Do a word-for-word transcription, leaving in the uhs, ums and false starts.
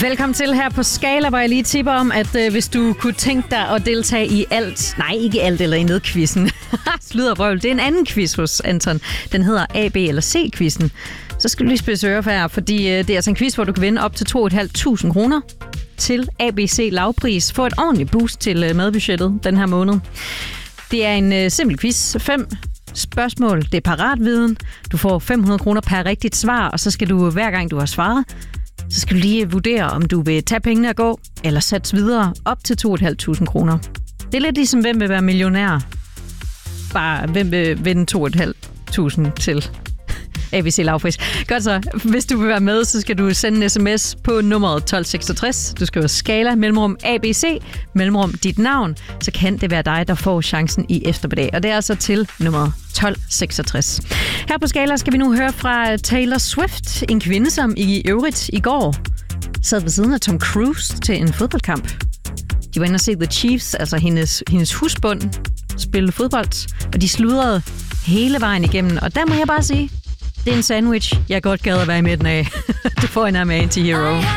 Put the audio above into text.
Velkommen til her på Skala, hvor jeg lige tipper om, at øh, hvis du kunne tænke dig at deltage i alt, nej ikke alt eller i nedquizzen, sluderbrøvl, det er en anden quiz hos Anton. Den hedder A, B eller C-quizzen. Så skal du lige spidse ører for her, fordi øh, det er altså en quiz, hvor du kan vinde op til to tusind fem hundrede kroner til A B C lavpris. Få et ordentligt boost til øh, madbudgettet den her måned. Det er en øh, simpel quiz. Fem spørgsmål, det er paratviden. Du får fem hundrede kroner per rigtigt svar, og så skal du hver gang du har svaret, så skal du lige vurdere, om du vil tage pengene og gå, eller satse videre op til to tusind fem hundrede kroner. Det er lidt ligesom, hvem vil være millionær. Bare, hvem vil vinde to tusind fem hundrede til A B C lavpris. Godt så. Hvis du vil være med, så skal du sende en sms på nummeret tolv seksogtres. Du skriver Skala, mellemrum A B C, mellemrum dit navn. Så kan det være dig, der får chancen i eftermiddag. Og det er altså til nummeret tolv seksogtres. Her på Skala skal vi nu høre fra Taylor Swift. En kvinde, som i øvrigt i går sad ved siden af Tom Cruise til en fodboldkamp. De var inde og se The Chiefs, altså hendes, hendes husbund, spille fodbold. Og de sludrede hele vejen igennem. Og der må jeg bare sige, det er en sandwich, jeg godt gad at være i midten af. Du får en af med Anti-Hero.